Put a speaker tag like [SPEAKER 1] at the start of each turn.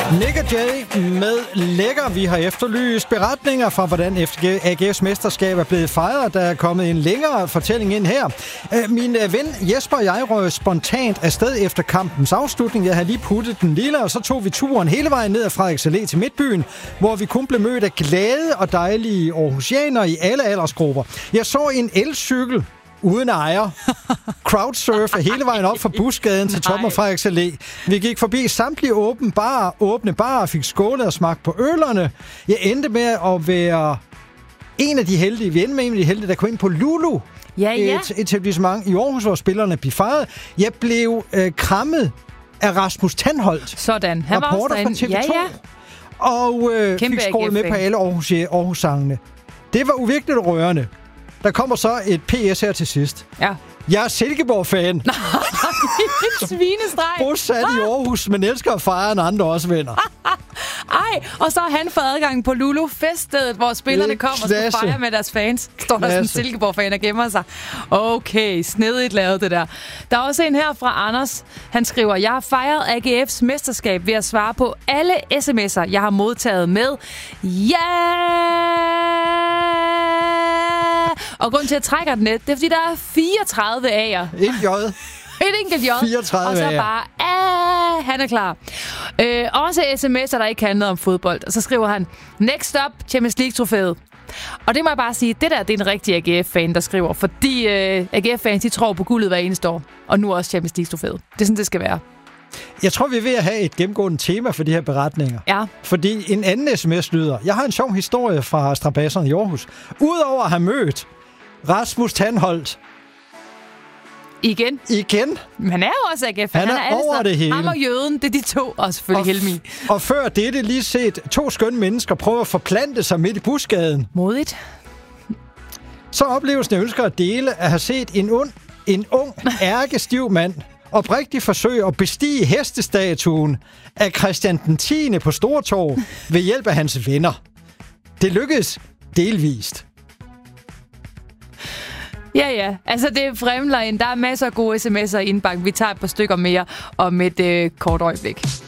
[SPEAKER 1] Nick og Jay med Lækker. Vi har efterlyst beretninger fra, hvordan AGF's mesterskab er blevet fejret. Der er kommet en længere fortælling ind her. Min ven Jesper og jeg røg spontant afsted efter kampens afslutning. Jeg havde lige puttet den lille, og så tog vi turen hele vejen ned ad Frederiks Allé til Midtbyen, hvor vi kun blev mødt af glade og dejlige aarhusianere i alle aldersgrupper. Jeg så en elcykel uden ejer crowdsurfe hele vejen op fra Busgaden til toppen af Frederiks Allé. Vi gik forbi samtlige åbne barer, fik skålet og smagt på ølerne. Jeg endte med at være en af de heldige. Vi endte med en af de heldige, der kom ind på Lulu.
[SPEAKER 2] Ja.
[SPEAKER 1] Et etablissement i Aarhus, hvor spillerne blev fejret. Jeg blev krammet af Rasmus Tandholt.
[SPEAKER 2] Sådan. Han var også
[SPEAKER 1] fra TV2. Ja. Og fik skålet med på alle Aarhus-sangene. Det var uvirkeligt rørende. Der kommer så et PS her til sidst.
[SPEAKER 2] Ja.
[SPEAKER 1] Jeg er Silkeborg-fan.
[SPEAKER 2] En svinestreg.
[SPEAKER 1] Bosat i Aarhus, men elsker at fejre, når andre også vinder.
[SPEAKER 2] Ej, og så har han fået adgang på Lulu Feststedet, hvor spillerne kommer og skal fejre med deres fans. Står der sådan en Silkeborg-fan og gemmer sig. Okay, snedigt lavet det der. Der er også en her fra Anders. Han skriver, jeg har fejret AGF's mesterskab ved at svare på alle sms'er, jeg har modtaget med Og grunden til, at jeg trækker den net, det er, fordi der er 34 A'er.
[SPEAKER 1] Et J.
[SPEAKER 2] Et enkelt J.
[SPEAKER 1] 34
[SPEAKER 2] og så bare, han er klar. Også sms'er, der ikke handler om fodbold. Og så skriver han, next up, Champions League-trofæet. Og det må jeg bare sige, det er en rigtig AGF-fan, der skriver. Fordi AGF-fans, de tror på guldet hver eneste år. Og nu også Champions League-trofæet. Det er sådan, det skal være.
[SPEAKER 1] Jeg tror, vi er ved at have et gennemgående tema for de her beretninger.
[SPEAKER 2] Ja.
[SPEAKER 1] Fordi en anden sms lyder, jeg har en sjov historie fra Strabasserne i Aarhus. Udover at have mødt Rasmus Tandholt.
[SPEAKER 2] Igen.
[SPEAKER 1] Men
[SPEAKER 2] han er jo også AGF.
[SPEAKER 1] Han er over det hele.
[SPEAKER 2] Ham og jøden, det er de to, og selvfølgelig Helmi.
[SPEAKER 1] Og før dette lige set 2 skønne mennesker prøve at forplante sig midt i Busgaden.
[SPEAKER 2] Modigt.
[SPEAKER 1] Så oplevelsen, jeg ønsker at dele, at have set en ung ærkestiv mand oprigtigt forsøge at bestige hestestatuen af Christian den 10. på Stortorv ved hjælp af hans venner. Det lykkedes delvist.
[SPEAKER 2] Ja. Altså, det fremler ind. Der er masser af gode sms'er i indbakken. Vi tager et par stykker mere om et kort øjeblik.